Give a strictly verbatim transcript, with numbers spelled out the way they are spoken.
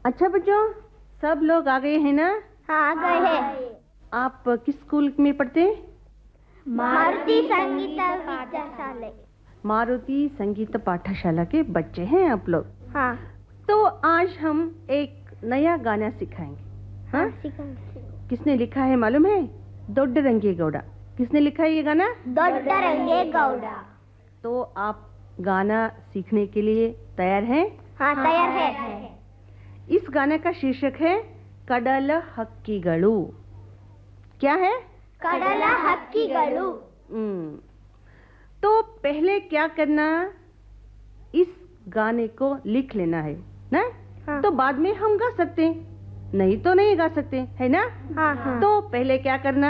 अच्छा बच्चों, सब लोग आ गए हैं ना? हाँ, आ गए हैं। आप किस स्कूल में पढ़ते हैं? मारुति संगीत पाठशाला। मारुति संगीत पाठशाला के बच्चे हैं आप लोग? हाँ। तो आज हम एक नया गाना सिखाएंगे। हाँ, सिखाएंगे। किसने लिखा है मालूम है? दोड्डरंगे गौड़ा। किसने लिखा है ये गाना? दोड्डरंगे गौड़ा। तो आप गाना सीखने के लिए तैयार हैं? हाँ, तैयार है। इस गाने का शीर्षक है कड़ल हक्कीगळु। क्या है? कड़ल हक्कीगळु। हम्म, तो पहले क्या करना, इस गाने को लिख लेना है ना? हाँ। तो बाद में हम गा सकते हैं, नहीं तो नहीं गा सकते, है ना? हाँ, हाँ। तो पहले क्या करना,